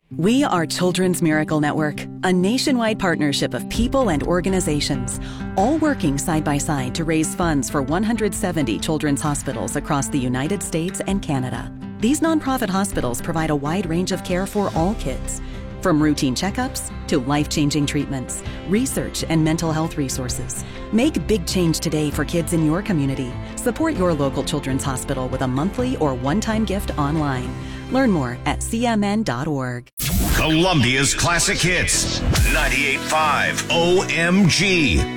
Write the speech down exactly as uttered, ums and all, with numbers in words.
We are Children's Miracle Network, a nationwide partnership of people and organizations, all working side by side to raise funds for one hundred seventy children's hospitals across the United States and Canada. These nonprofit hospitals provide a wide range of care for all kids, from routine checkups to life-changing treatments, research, and mental health resources. Make big change today for kids in your community. Support your local children's hospital with a monthly or one-time gift online. Learn more at c m n dot org. Columbia's Classic Hits, ninety-eight point five O M G.